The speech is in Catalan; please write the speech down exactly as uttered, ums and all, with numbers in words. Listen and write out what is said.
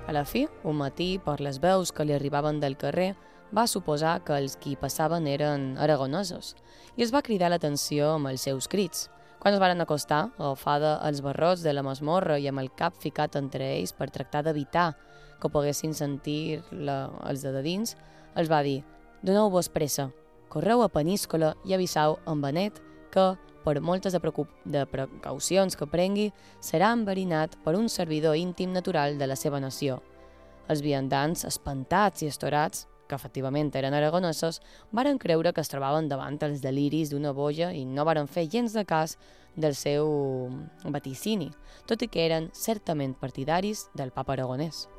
A la fi, un matí, per les veus que li arribaven del carrer, va suposar que els qui passaven eren aragonesos i es va cridar l'atenció amb els seus crits. Quan es van acostar, agafada els barrots de la masmorra i amb el cap ficat entre ells per tractar d'evitar que poguessin sentir la, els de dins, els va dir: «Doneu-vos pressa, correu a Peníscola i avisau en Benet que, per moltes de, de precaucions que prengui, serà enverinat per un servidor íntim natural de la seva nació». Els viandants, espantats i estorats, que efectivament eren aragonesos, varen creure que es trobaven davant els deliris d'una boja i no varen fer gens de cas del seu vaticini, tot i que eren certament partidaris del papa aragonès.